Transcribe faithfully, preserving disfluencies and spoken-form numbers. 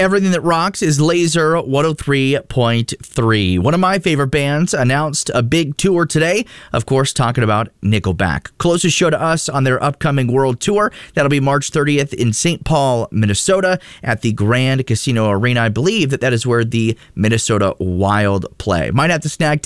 Everything that rocks is Laser one oh three point three. One of my favorite bands announced a big tour today. Of course, talking about Nickelback. Closest show to us on their upcoming world tour. That'll be March thirtieth in Saint Paul, Minnesota at the Grand Casino Arena. I believe that that is where the Minnesota Wild play. Might have to snag